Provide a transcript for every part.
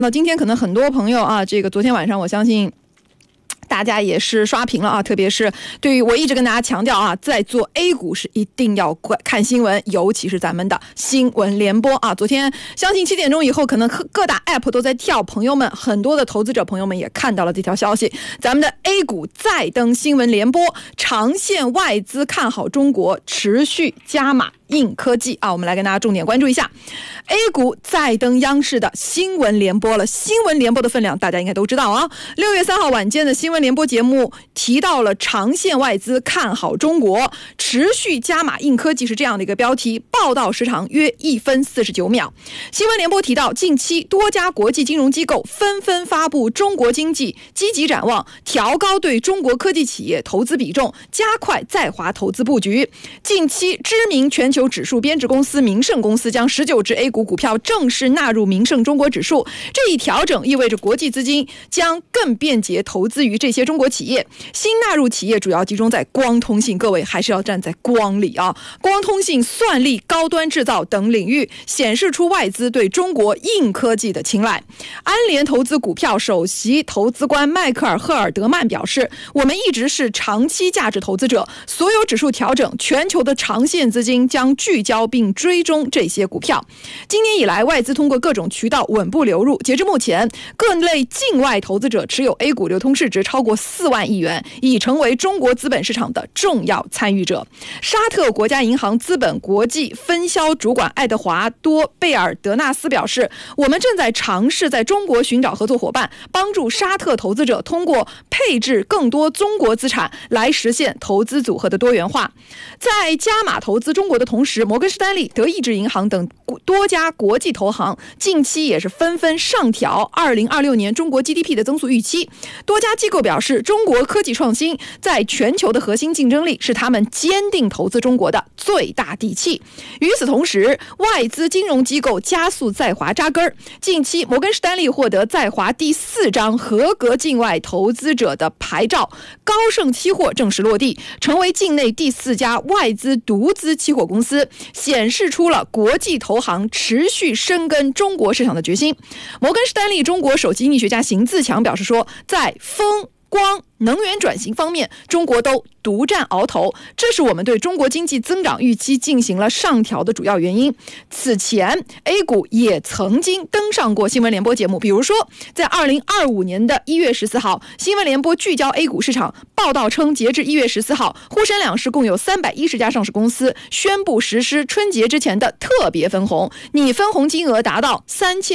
那今天可能很多朋友啊，这个昨天晚上我相信大家也是刷屏了啊，特别是对于我一直跟大家强调啊，在做 A 股是一定要看新闻，尤其是咱们的新闻联播啊。昨天相信7点钟以后，可能各大 app 都在跳，朋友们很多的投资者朋友们也看到了这条消息，咱们的 A 股再登新闻联播，长线外资看好中国，持续加码硬科技啊，我们来跟大家重点关注一下 A 股再登央视的新闻联播了。新闻联播的分量大家应该都知道啊。6月3号晚间的新闻联播节目提到了长线外资看好中国，持续加码硬科技是这样的一个标题，报道时长约1分49秒。新闻联播提到，近期多家国际金融机构纷纷发布中国经济积极展望，调高对中国科技企业投资比重，加快在华投资布局。近期知名全球指数编制公司明晟公司将19只 A 股股票正式纳入明晟中国指数，这一调整意味着国际资金将更便捷投资于这些中国企业。新纳入企业主要集中在光通信，各位还是要站在光里啊，光通信、算力、高端制造等领域，显示出外资对中国硬科技的青睐。安联投资股票首席投资官迈克尔·赫尔德曼表示，我们一直是长期价值投资者，所有指数调整，全球的长线资金将聚焦并追踪这些股票。今年以来，外资通过各种渠道稳步流入，截至目前，各类境外投资者持有 A 股流通市值超过4万亿元，已成为中国资本市场的重要参与者。沙特国家银行资本国际分销主管爱德华多·贝尔德纳斯表示，我们正在尝试在中国寻找合作伙伴，帮助沙特投资者通过配置更多中国资产来实现投资组合的多元化。在加码投资中国的同时，摩根士丹利、德意志银行等多家国际投行近期也是纷纷上调2026年中国 GDP 的增速预期。多家机构表示，中国科技创新在全球的核心竞争力是他们坚定投资中国的最大底气。与此同时，外资金融机构加速在华扎根。近期，摩根士丹利获得在华第4张合格境外投资者的牌照，高盛期货正式落地，成为境内第4家外资独资期货公司，显示出了国际投行持续深耕中国市场的决心。摩根士丹利中国首席经济学家邢自强表示说，在风光能源转型方面，中国都独占鳌头，这是我们对中国经济增长预期进行了上调的主要原因。此前 A 股也曾经登上过新闻联播节目，比如说在2025年的1月14号，新闻联播聚焦 A 股市场，报道称截至1月14号，沪深两市共有310家上市公司宣布实施春节之前的特别分红，拟分红金额达到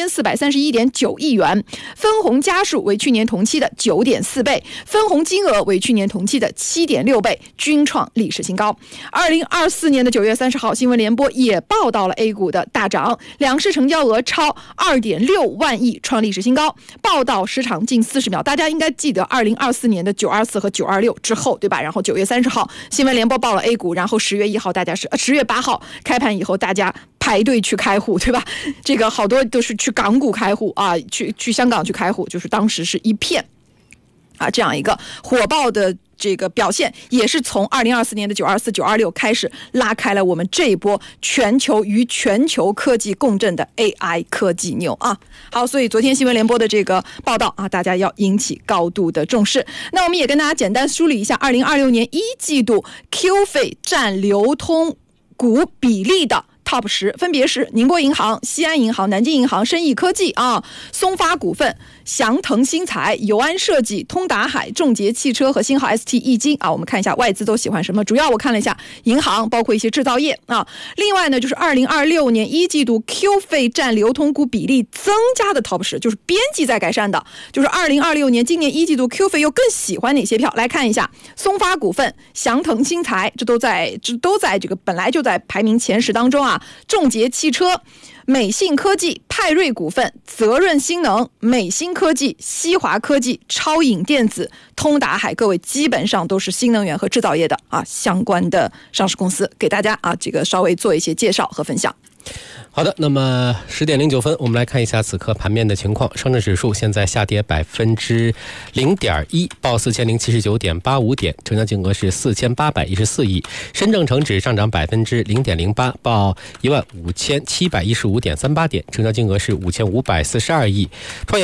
3431.9亿元，分红家数为去年同期的 9.4 倍，分红金额为去年同期的 7.6倍，均创历史新高。2024年的9月30号，新闻联播也报道了 A 股的大涨，两市成交额超 2.6 万亿，创历史新高，报道时长近40秒。大家应该记得2024年的924和926之后，对吧？然后9月30号，新闻联播报了 A 股，然后10月8号开盘以后，大家排队去开户，对吧？这个好多都是去港股开户啊，去香港去开户，就是当时是一片啊，这样一个火爆的这个表现，也是从2024年的924、926开始拉开了我们这一波全球与全球科技共振的 AI 科技牛啊。好，所以昨天新闻联播的这个报道啊，大家要引起高度的重视。那我们也跟大家简单梳理一下2026年1季度 QF 占流通股比例的Top 10分别是宁波银行、西安银行、南京银行、申益科技啊、松发股份、祥腾新材、友安设计、通达海、众捷汽车和新浩 ST 易经啊。我们看一下外资都喜欢什么，主要我看了一下银行，包括一些制造业啊。另外呢，就是2026年1季度 QF 占流通股比例增加的 Top 10，就是边际在改善的，就是2026年今年1季度 QF 又更喜欢哪些票？来看一下，松发股份、祥腾新材，这都在这个本来就在排名前10当中啊。众捷汽车、美信科技、派瑞股份、泽润新能、美新科技、西华科技、超影电子、通达海，各位基本上都是新能源和制造业的啊相关的上市公司，给大家啊这个稍微做一些介绍和分享。 好的，那么10点09分，我们来看一下此刻盘面的情况。上证指数现在下跌 0.1%， 报 4079.85 点，成交金额是4814亿。深证成指上涨 0.08%， 报15715.38点，成交金额是5542亿。创业